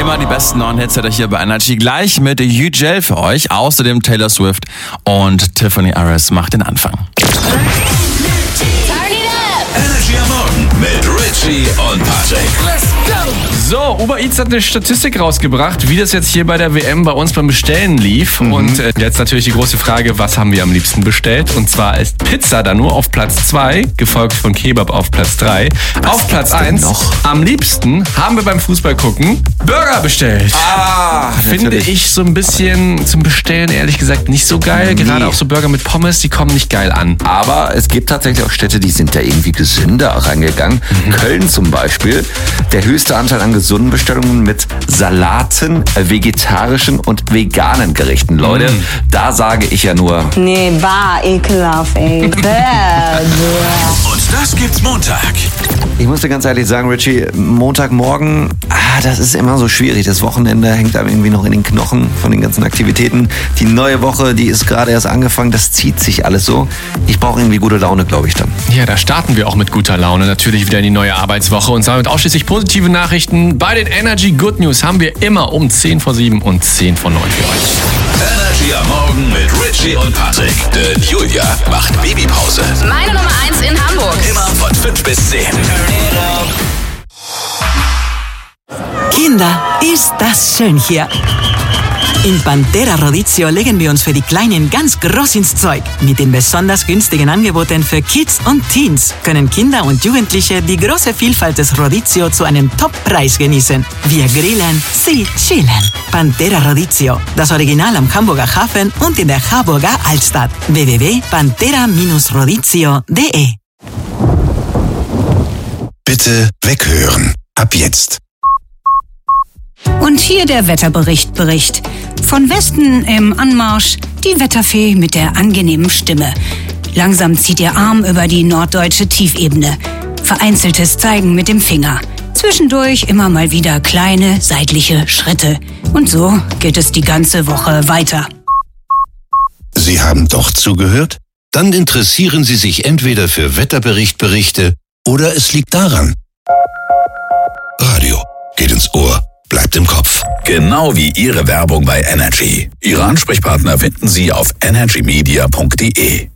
immer die besten neuen Hits hier bei Energy. Gleich mit UGL für euch. Außerdem Taylor Swift und Tiffany Aris macht den Anfang. Energy am Morgen mit Richie und Patrick. Let's go! So, Uber Eats hat eine Statistik rausgebracht, wie das jetzt hier bei der WM bei uns beim Bestellen lief. Und jetzt natürlich die große Frage, was haben wir am liebsten bestellt? Und zwar ist Pizza da nur auf Platz 2, gefolgt von Kebab auf Platz 3. Auf Platz 1, am liebsten haben wir beim Fußball gucken Burger bestellt. Finde ich so ein bisschen zum Bestellen ehrlich gesagt nicht so geil. Gerade auch so Burger mit Pommes, die kommen nicht geil an. Aber es gibt tatsächlich auch Städte, die sind da irgendwie gesünder rangegangen. Köln zum Beispiel, der höchste Anteil an gesunden Bestellungen mit Salaten, vegetarischen und veganen Gerichten. Leute, da sage ich ja nur... Nee, ekelhaft, ey. Und das gibt's Montag. Ich muss dir ganz ehrlich sagen, Richie, Montagmorgen, das ist immer so schwierig. Das Wochenende hängt da irgendwie noch in den Knochen von den ganzen Aktivitäten. Die neue Woche, die ist gerade erst angefangen, das zieht sich alles so. Ich brauche irgendwie gute Laune, glaube ich dann. Ja, da starten wir auch mit guter Laune natürlich wieder in die neue Arbeitswoche und damit ausschließlich positive Nachrichten. Bei den Energy Good News haben wir immer um 10 vor 7 und 10 vor 9 für euch. Energy am Morgen mit Richie und Patrick. Denn Julia macht Babypause. Meine Nummer 1 in Hamburg. Immer von 5 bis 10. Kinder, ist das schön hier. In Pantera Rodizio legen wir uns für die Kleinen ganz groß ins Zeug. Mit den besonders günstigen Angeboten für Kids und Teens können Kinder und Jugendliche die große Vielfalt des Rodizio zu einem Top-Preis genießen. Wir grillen, sie chillen. Pantera Rodizio, das Original am Hamburger Hafen und in der Harburger Altstadt. www.pantera-rodizio.de. Bitte weghören. Ab jetzt. Und hier der Wetterbericht. Von Westen im Anmarsch die Wetterfee mit der angenehmen Stimme. Langsam zieht ihr Arm über die norddeutsche Tiefebene. Vereinzeltes Zeigen mit dem Finger. Zwischendurch immer mal wieder kleine seitliche Schritte. Und so geht es die ganze Woche weiter. Sie haben doch zugehört? Dann interessieren Sie sich entweder für Wetterberichte oder es liegt daran. Radio geht ins Ohr. Bleibt im Kopf. Genau wie Ihre Werbung bei Energy. Ihre Ansprechpartner finden Sie auf energymedia.de.